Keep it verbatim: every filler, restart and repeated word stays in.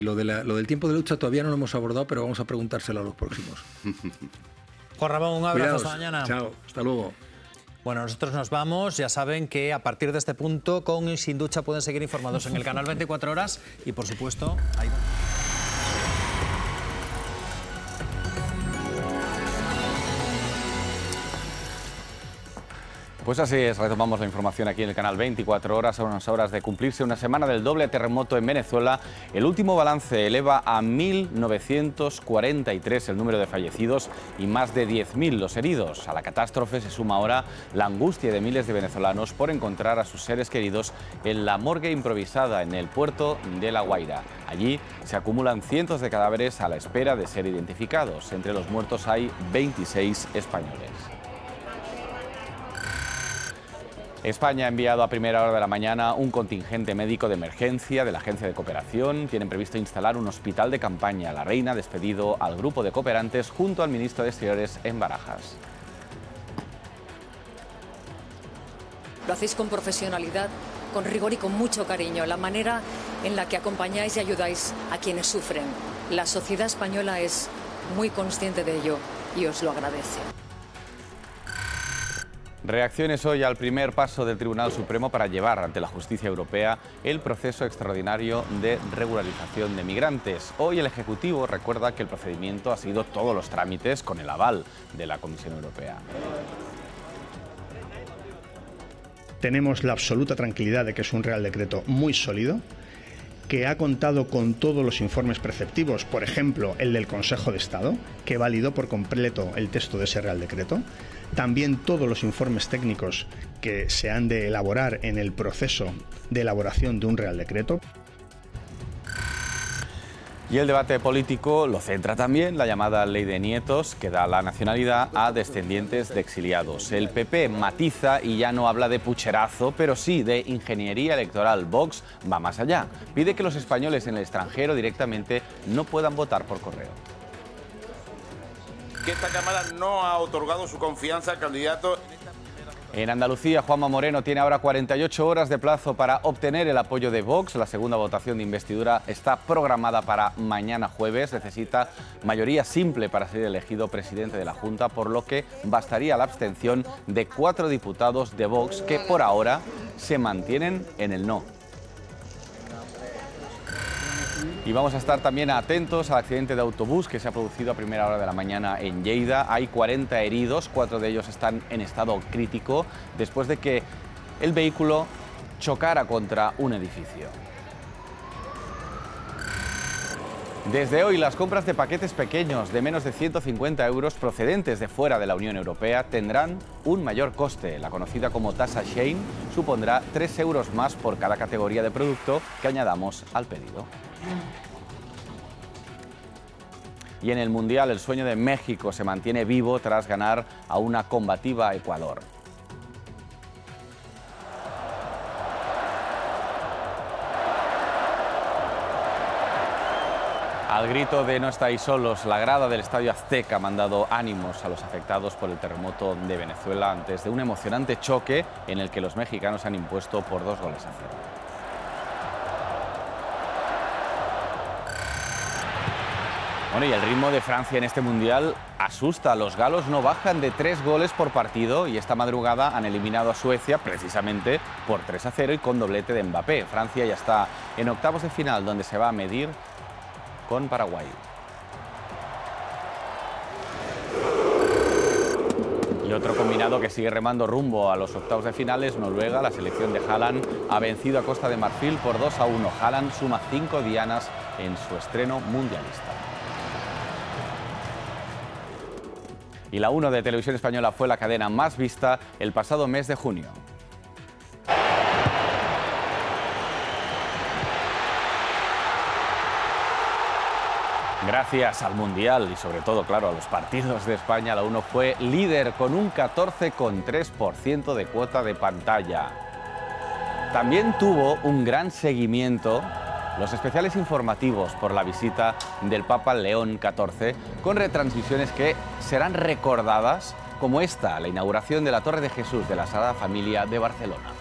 Lo, de la, lo del tiempo de lucha todavía no lo hemos abordado, pero vamos a preguntárselo a los próximos. Juan Ramón, un abrazo. Cuidaos. Hasta mañana. Chao, hasta luego. Bueno, nosotros nos vamos. Ya saben que a partir de este punto, con y sin ducha, pueden seguir informados en el canal veinticuatro horas y, por supuesto, ahí va. Pues así es, retomamos la información aquí en el canal veinticuatro horas, a unas horas de cumplirse una semana del doble terremoto en Venezuela. El último balance eleva a mil novecientos cuarenta y tres el número de fallecidos y más de diez mil los heridos. A la catástrofe se suma ahora la angustia de miles de venezolanos por encontrar a sus seres queridos en la morgue improvisada en el puerto de La Guaira. Allí se acumulan cientos de cadáveres a la espera de ser identificados. Entre los muertos hay veintiséis españoles. España ha enviado a primera hora de la mañana un contingente médico de emergencia de la Agencia de Cooperación. Tienen previsto instalar un hospital de campaña. La Reina ha despedido al grupo de cooperantes junto al ministro de Exteriores en Barajas. Lo hacéis con profesionalidad, con rigor y con mucho cariño. La manera en la que acompañáis y ayudáis a quienes sufren. La sociedad española es muy consciente de ello y os lo agradece. Reacciones hoy al primer paso del Tribunal Supremo para llevar ante la justicia europea el proceso extraordinario de regularización de migrantes. Hoy el Ejecutivo recuerda que el procedimiento ha seguido todos los trámites con el aval de la Comisión Europea. Tenemos la absoluta tranquilidad de que es un Real Decreto muy sólido, que ha contado con todos los informes preceptivos, por ejemplo, el del Consejo de Estado, que validó por completo el texto de ese Real Decreto. También todos los informes técnicos que se han de elaborar en el proceso de elaboración de un Real Decreto. Y el debate político lo centra también la llamada Ley de Nietos, que da la nacionalidad a descendientes de exiliados. El P P matiza y ya no habla de pucherazo, pero sí de ingeniería electoral. Vox va más allá. Pide que los españoles en el extranjero directamente no puedan votar por correo. Que esta Cámara no ha otorgado su confianza al candidato. En Andalucía, Juanma Moreno tiene ahora cuarenta y ocho horas de plazo para obtener el apoyo de Vox. La segunda votación de investidura está programada para mañana jueves. Necesita mayoría simple para ser elegido presidente de la Junta, por lo que bastaría la abstención de cuatro diputados de Vox que por ahora se mantienen en el no. Y vamos a estar también atentos al accidente de autobús que se ha producido a primera hora de la mañana en Lleida. Hay cuarenta heridos, cuatro de ellos están en estado crítico después de que el vehículo chocara contra un edificio. Desde hoy, las compras de paquetes pequeños de menos de ciento cincuenta euros procedentes de fuera de la Unión Europea tendrán un mayor coste. La conocida como tasa Shein supondrá tres euros más por cada categoría de producto que añadamos al pedido. Y en el Mundial, el sueño de México se mantiene vivo tras ganar a una combativa Ecuador. Al grito de "no estáis solos", la grada del Estadio Azteca ha mandado ánimos a los afectados por el terremoto de Venezuela antes de un emocionante choque en el que los mexicanos han impuesto por dos goles a cero. Bueno, y el ritmo de Francia en este Mundial asusta. Los galos no bajan de tres goles por partido y esta madrugada han eliminado a Suecia precisamente por tres a cero y con doblete de Mbappé. Francia ya está en octavos de final, donde se va a medir con Paraguay. Y otro combinado que sigue remando rumbo a los octavos de finales, Noruega. La selección de Haaland ha vencido a Costa de Marfil por dos a uno. Haaland suma cinco dianas en su estreno mundialista. Y la uno de Televisión Española fue la cadena más vista el pasado mes de junio. Gracias al Mundial y sobre todo, claro, a los partidos de España, la uno fue líder con un catorce coma tres por ciento de cuota de pantalla. También tuvo un gran seguimiento los especiales informativos por la visita del Papa León catorce, con retransmisiones que serán recordadas como esta, la inauguración de la Torre de Jesús de la Sagrada Familia de Barcelona.